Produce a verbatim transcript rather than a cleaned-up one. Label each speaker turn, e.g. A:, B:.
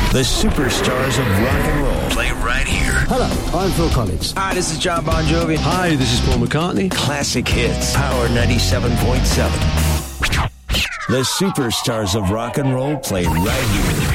A: The superstars of rock and roll play right here.
B: Hello, I'm Phil Collins.
C: Hi, this is John Bon Jovi.
D: Hi, this is Paul McCartney.
A: Classic hits. Power ninety-seven point seven. The superstars of rock and roll play right here.